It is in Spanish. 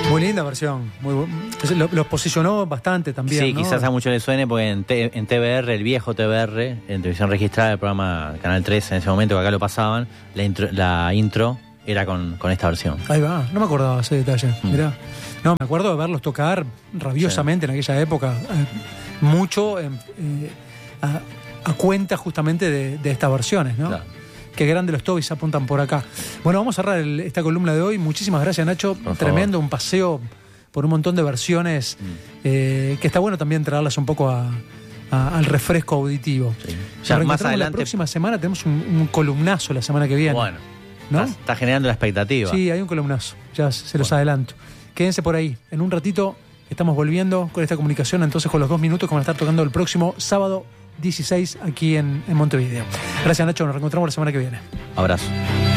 Muy linda versión. Los posicionó bastante también. Sí, ¿no? quizás a muchos les suene porque en TBR, el viejo TBR, en televisión registrada, el programa Canal 3 en ese momento que acá lo pasaban, la intro era con esta versión. Ahí va, no me acordaba ese detalle. Mirá. No, me acuerdo de verlos tocar rabiosamente en aquella época. Mucho a cuenta justamente de estas versiones, ¿no? Claro. Qué grande los Tobis apuntan por acá. Bueno, vamos a cerrar esta columna de hoy. Muchísimas gracias, Nacho. Tremendo, un paseo por un montón de versiones que está bueno también traerlas un poco al refresco auditivo. Sí. Ya más adelante. La próxima semana tenemos un columnazo la semana que viene. Bueno, ¿no? Está generando la expectativa. Sí, hay un columnazo. Ya se los adelanto. Quédense por ahí. En un ratito estamos volviendo con esta comunicación, entonces con los 2 minutos que van a estar tocando el próximo sábado 16 aquí en Montevideo. Gracias, Nacho. Nos reencontramos la semana que viene. Abrazo.